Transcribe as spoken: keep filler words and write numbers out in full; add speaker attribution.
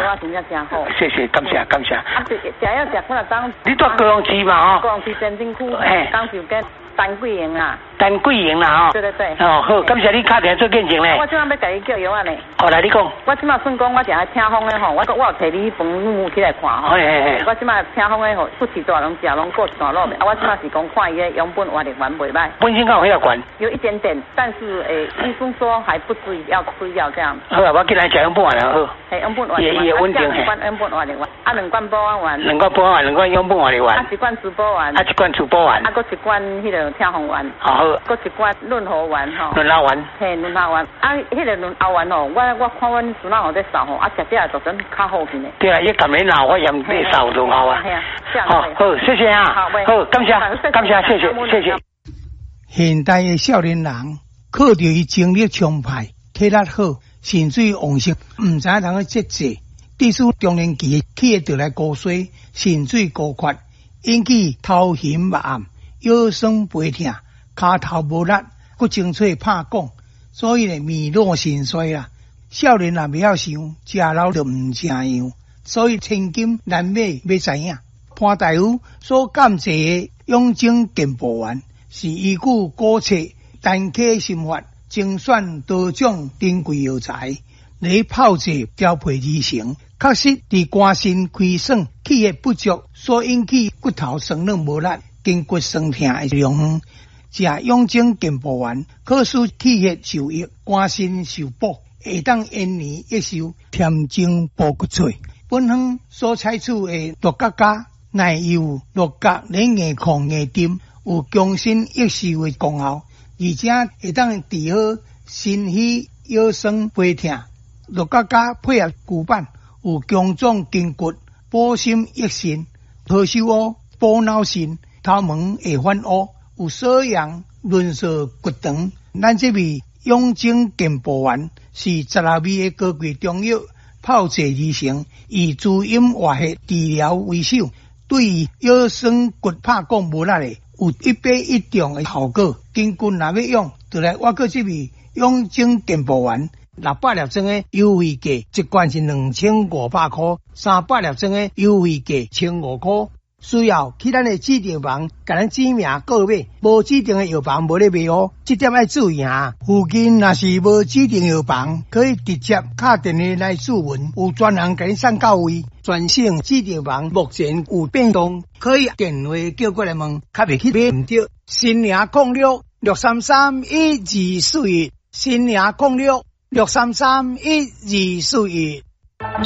Speaker 1: 啊，真正真好。
Speaker 2: 谢谢，感谢感谢。
Speaker 1: 啊，食食要食几啊张？
Speaker 2: 你住高雄市嘛？哦。
Speaker 1: 高雄市前镇区，刚就跟丹桂营啊。
Speaker 2: 丹桂营啦，吼。
Speaker 1: 对对对。
Speaker 2: 哦，好，感谢你打电话做见证咧。
Speaker 1: 我即晚要甲你叫药啊呢。
Speaker 2: 哦，来你讲。
Speaker 1: 我即晚算讲，我定听风的吼，我我有摕你饭母起来看吼。
Speaker 2: 嘿嘿嘿。
Speaker 1: 我即晚听风的吼，不是大人食拢过一段路的。啊，我即晚是讲看伊个养分活力完袂歹。
Speaker 2: 本身较有遐悬。
Speaker 1: 有一点点，但是诶，医生说还不至于要吃药这样。
Speaker 2: 好啊，我进来食养分活力好。
Speaker 1: 嘿，养分活力。
Speaker 2: 也也稳定嘿。
Speaker 1: 两罐养分活力丸，啊两罐保安丸。
Speaker 2: 两罐保安丸，两罐养分活力丸。
Speaker 1: 啊一罐珠宝丸。
Speaker 2: 啊一罐珠宝丸。
Speaker 1: 啊，搁一罐迄个听风丸。
Speaker 2: 好。
Speaker 1: 搁一罐润喉丸吼。
Speaker 2: 润喉丸。
Speaker 1: 嘿，润喉丸。啊，迄个润喉丸吼，我我看阮孙仔吼在扫吼，啊食食就真较好去呢。
Speaker 2: 对啊，伊感染脑，我嫌被扫润喉啊。
Speaker 1: 系啊，这样。
Speaker 2: 好，好，谢谢啊。
Speaker 1: 好，
Speaker 2: 好，感谢，感谢，谢谢，谢谢。
Speaker 3: 现代的少年人靠着伊精力充沛、体力好、肾水旺盛，唔知通去节制，致使中年期起得来高衰、肾水高缺，引起头晕目暗、腰酸背痛、骹头无力，骨精髓拍讲，所以呢面弱肾衰啦。少年人袂晓想，食老就唔正样，所以千金难买要知影。潘大夫所感谢的养精健步丸，是依据古册单科心法精选多种珍贵药材来炮制调配而成，确实伫肝肾亏损、气血不足所引起骨头酸软无力、筋骨酸痛的状况。食养精健步丸，可使气血受益、肝肾受补，会当延年益寿、添精补骨髓。本方所采取的鹿角胶，乃有鹿角连硬抗硬丁，有强身益寿的功效，而且会当治好心虚、腰酸背痛。鹿角胶配合骨板，有强壮筋骨、补心益肾、何首乌、补脑肾、头毛会反乌，有瘙痒、润燥骨肠。咱这味养精健步丸是十二味的高贵中药炮制而成，以滋阴活血、治疗为首，对于腰酸骨拍讲无力的有一百一中的效果。根据若要用，就来我个这味养精健步丸。六百粒装的优惠价，一罐是两千五百块；三百粒装的优惠价千五块。需要去咱的指定房，甲咱指名购买，无指定的药房无咧卖哦，这点要注意啊！附近若是无指定药房，可以直接打电话来咨询，有专人甲你送到位。全省指定房目前有变动，可以电话叫过来问，较袂去买唔着。新营控六六三三一二四一，新营控六六三三一二四一。